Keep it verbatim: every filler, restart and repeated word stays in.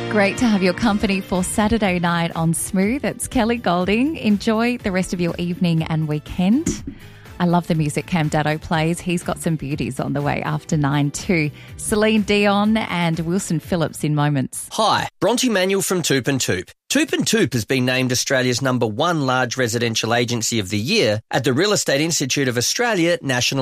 Great to have your company for Saturday night on Smooth. It's Kelly Golding. Enjoy the rest of your evening and weekend. I love the music Cam Daddo plays. He's got some beauties on the way after nine too. Celine Dion and Wilson Phillips in moments. Hi, Bronte Manuel from Toop and Toop. Toop and Toop has been named Australia's number one large residential agency of the year at the Real Estate Institute of Australia National